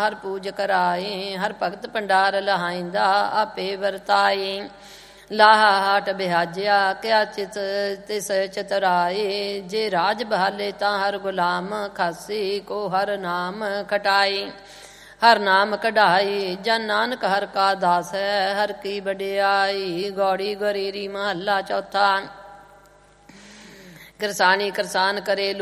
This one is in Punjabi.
ਹਰ ਪੂਜ ਕਰਾਏ। ਹਰ ਭਗਤ ਭੰਡਾਰ ਲਹਾਇਂਦਾ ਆਪੇ ਵਰਤਾਏ। ਲਾਹਾ ਹਾਟ ਬਿਹਾਜਿਆ ਕਿਆ ਚਿਤ ਤਿਸ ਚਤਰਾਏ। ਜੇ ਰਾਜ ਬਹਾਲੇ ਤਾਂ ਹਰ ਗੁਲਾਮ ਖਾਸੀ ਕੋ ਹਰ ਨਾਮ ਖਟਾਏ। ਹਰ ਨਾਮ ਕਢਾਈ ਜਨ ਨਾਨਕ ਹਰ ਕਾ ਦਾਸ ਹੈ। ਹਰ ਕੀ ਵਡਿਆਈ ਗੌੜੀ ਗਰੀਰੀ ਮਹੱਲਾ ਚੌਥਾ। ਕਿਰਸਾਨੀ ਕਿਰਸਾਨ ਕਰੇ